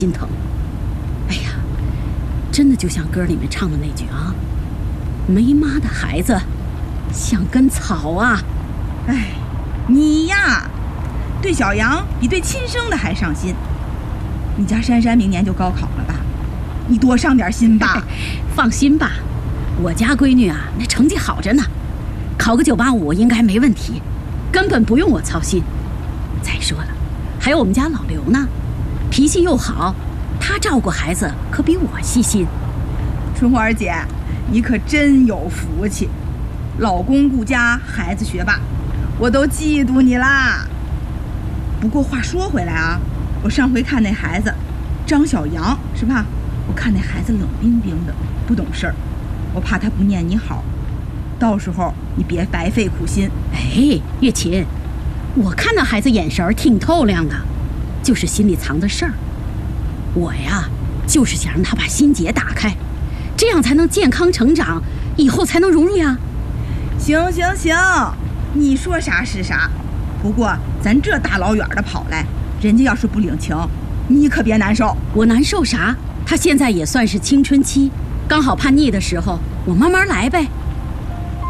心疼。哎呀，真的就像歌里面唱的那句啊，没妈的孩子像根草啊。 哎，你呀，对小杨比对亲生的还上心。你家珊珊明年就高考了吧？你多上点心吧。 放心吧，我家闺女啊，那成绩好着呢，考个985应该没问题，根本不用我操心。再说了，还有我们家老刘呢，脾气又好，他照顾孩子可比我细心。 春花姐，你可真有福气，老公顾家，孩子学霸，我都嫉妒你啦。不过话说回来啊，我上回看那孩子张小杨是吧？我看那孩子冷冰冰的，不懂事儿，我怕他不念你好，到时候你别白费苦心。 哎，月琴，我看那孩子眼神挺透亮的，就是心里藏着事儿。我呀，就是想让他把心结打开，这样才能健康成长，以后才能融入呀。 行，你说啥是啥。不过咱这大老远的跑来，人家要是不领情，你可别难受。 我难受啥？他现在也算是青春期，刚好叛逆的时候，我慢慢来呗。